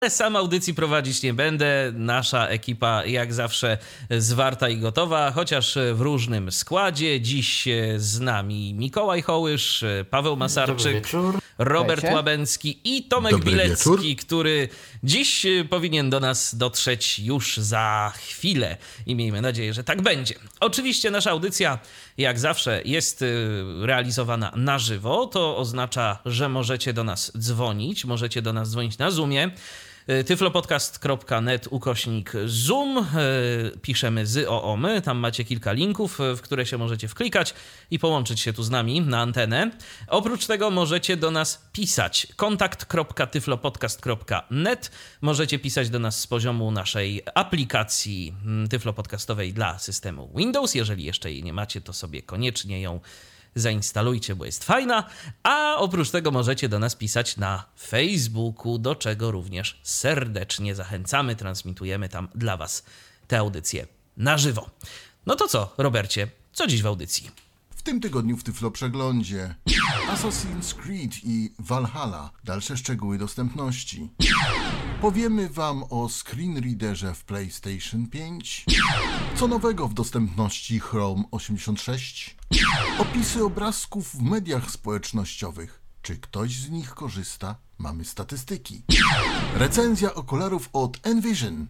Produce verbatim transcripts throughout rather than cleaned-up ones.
Sam audycji prowadzić nie będę. Nasza ekipa jak zawsze zwarta i gotowa, chociaż w różnym składzie. Dziś z nami Mikołaj Hołysz, Paweł Masarczyk, Robert Cześć. Łabęcki i Tomek Dobry Bilecki, wieczór. który dziś powinien do nas dotrzeć już za chwilę i miejmy nadzieję, że tak będzie. Oczywiście nasza audycja jak zawsze jest realizowana na żywo. To oznacza, że możecie do nas dzwonić, możecie do nas dzwonić na Zoomie. tyflopodcast kropka net ukośnik Zoom. Piszemy z o o my. Tam macie kilka linków, w które się możecie wklikać i połączyć się tu z nami na antenę. Oprócz tego możecie do nas pisać. kontakt kropka tyflopodcast kropka net. Możecie pisać do nas z poziomu naszej aplikacji tyflopodcastowej dla systemu Windows. Jeżeli jeszcze jej nie macie, to sobie koniecznie ją zainstalujcie, bo jest fajna, a oprócz tego możecie do nas pisać na Facebooku, do czego również serdecznie zachęcamy, transmitujemy tam dla was te audycje na żywo. No to co, Robercie, co dziś w audycji? W tym tygodniu w Tyflo Przeglądzie Assassin's Creed i Valhalla. Dalsze szczegóły dostępności. Powiemy wam o screenreaderze w PlayStation pięć. Co nowego w dostępności Chrome osiemdziesiąt sześć. Opisy obrazków w mediach społecznościowych. Czy ktoś z nich korzysta? Mamy statystyki. Recenzja okularów od Envision.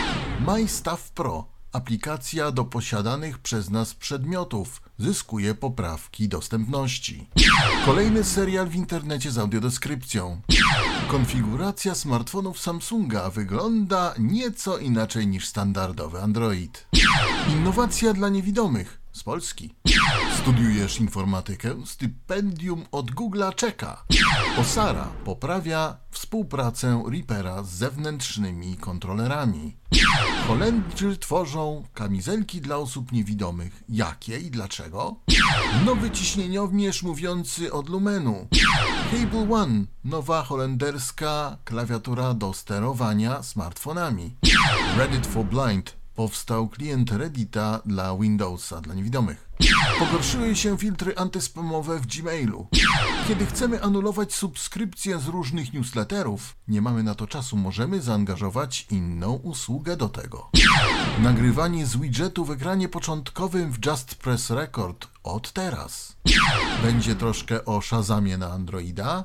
My Stuff Pro. Aplikacja do posiadanych przez nas przedmiotów zyskuje poprawki dostępności. Kolejny serial w internecie z audiodeskrypcją. Konfiguracja smartfonów Samsunga wygląda nieco inaczej niż standardowy Android. Innowacja dla niewidomych z Polski. Studiujesz informatykę? Stypendium od Google'a czeka. Osara poprawia współpracę Reapera z zewnętrznymi kontrolerami. Holendrzy tworzą kamizelki dla osób niewidomych. Jakie i dlaczego? Nowy ciśnieniowmierz mówiący od Lumenu. Cable One, nowa holenderska klawiatura do sterowania smartfonami. Reddit for Blind. Powstał klient Reddita dla Windowsa, dla niewidomych. Pogorszyły się filtry antyspamowe w Gmailu. Kiedy chcemy anulować subskrypcje z różnych newsletterów, nie mamy na to czasu, możemy zaangażować inną usługę do tego. Nagrywanie z widgetu w ekranie początkowym w Just Press Record od teraz. Będzie troszkę o Shazamie na Androida.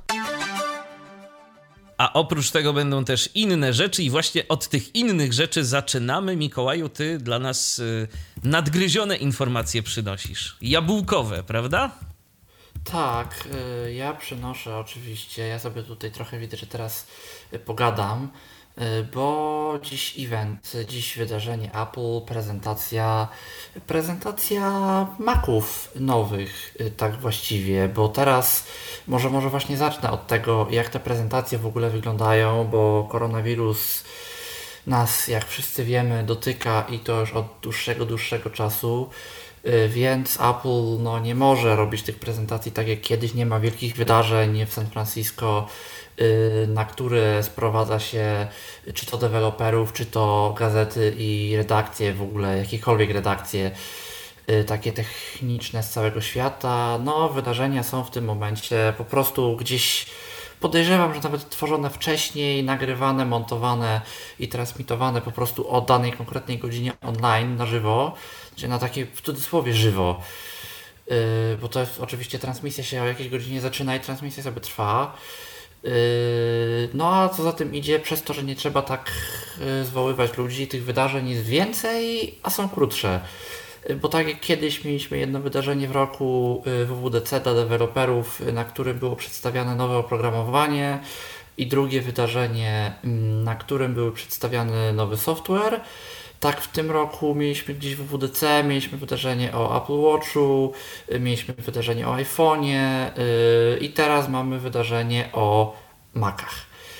A oprócz tego będą też inne rzeczy i właśnie od tych innych rzeczy zaczynamy. Mikołaju, ty dla nas y, nadgryzione informacje przynosisz. Jabłkowe, prawda? Tak, y, ja przynoszę oczywiście, ja sobie tutaj trochę widzę, że teraz y, pogadam, y, bo dziś event, dziś wydarzenie Apple, prezentacja, prezentacja Maców nowych, y, tak właściwie, bo teraz może, może właśnie zacznę od tego, jak te prezentacje w ogóle wyglądają, bo koronawirus nas, jak wszyscy wiemy, dotyka i to już od dłuższego, dłuższego czasu. Więc Apple no, nie może robić tych prezentacji tak jak kiedyś, nie ma wielkich wydarzeń w San Francisco, na które sprowadza się czy to deweloperów, czy to gazety i redakcje, w ogóle jakiekolwiek redakcje takie techniczne z całego świata. No, wydarzenia są w tym momencie po prostu gdzieś, podejrzewam, że nawet tworzone wcześniej, nagrywane, montowane i transmitowane po prostu o danej konkretnej godzinie online, na żywo, czy na takie w cudzysłowie żywo, yy, bo to jest oczywiście transmisja się o jakiejś godzinie zaczyna i transmisja sobie trwa. Yy, no a co za tym idzie, przez to, że nie trzeba tak yy, zwoływać ludzi, tych wydarzeń jest więcej, a są krótsze. Bo tak jak kiedyś mieliśmy jedno wydarzenie w roku W W D C dla deweloperów, na którym było przedstawiane nowe oprogramowanie, i drugie wydarzenie, na którym był przedstawiany nowy software, tak w tym roku mieliśmy gdzieś w W W D C, mieliśmy wydarzenie o Apple Watchu, mieliśmy wydarzenie o iPhone'ie i teraz mamy wydarzenie o Macach.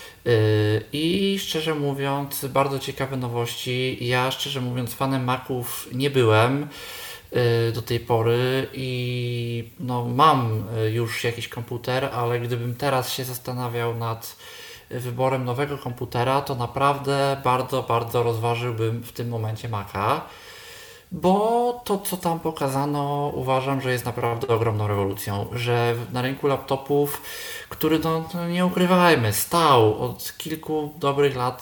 I szczerze mówiąc, bardzo ciekawe nowości. Ja szczerze mówiąc fanem Maców nie byłem do tej pory i no, mam już jakiś komputer, ale gdybym teraz się zastanawiał nad wyborem nowego komputera, to naprawdę bardzo, bardzo rozważyłbym w tym momencie Maca. bo to, co tam pokazano, uważam, że jest naprawdę ogromną rewolucją, że na rynku laptopów, który, no, no nie ukrywajmy, stał od kilku dobrych lat